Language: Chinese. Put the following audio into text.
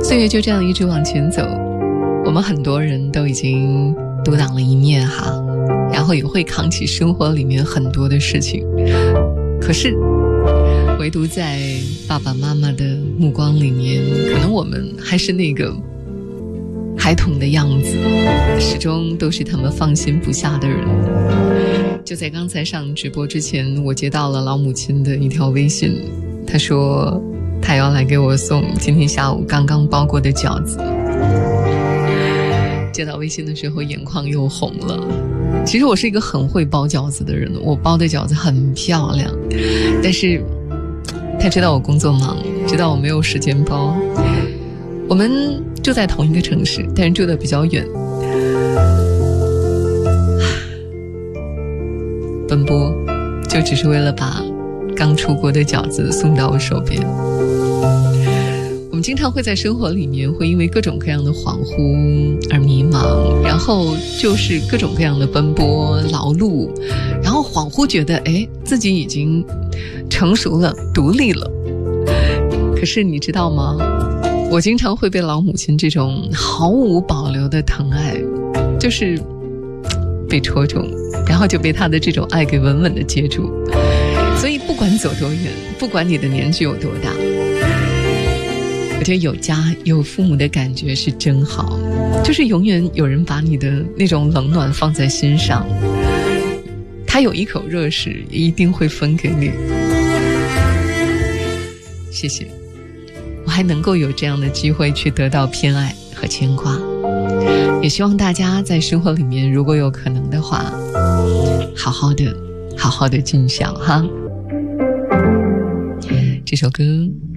岁月就这样一直往前走，我们很多人都已经独当了一面哈，然后也会扛起生活里面很多的事情，可是唯独在爸爸妈妈的目光里面，可能我们还是那个孩童的样子，始终都是他们放心不下的人。就在刚才上直播之前，我接到了老母亲的一条微信，她说她要来给我送今天下午刚刚包过的饺子。接到微信的时候眼眶又红了。其实我是一个很会包饺子的人，我包的饺子很漂亮，但是她知道我工作忙，知道我没有时间包。我们住在同一个城市，但是住得比较远，奔波就只是为了把刚出锅的饺子送到我手边。我们经常会在生活里面会因为各种各样的恍惚而迷茫，然后就是各种各样的奔波劳碌，然后恍惚觉得自己已经成熟了，独立了。可是你知道吗，我经常会被老母亲这种毫无保留的疼爱，就是被戳中，然后就被她的这种爱给稳稳地接住。所以不管走多远，不管你的年纪有多大，我觉得有家有父母的感觉是真好，就是永远有人把你的那种冷暖放在心上，他有一口热食也一定会分给你。谢谢，我还能够有这样的机会去得到偏爱和牵挂。也希望大家在生活里面如果有可能的话，好好的尽孝哈。这首歌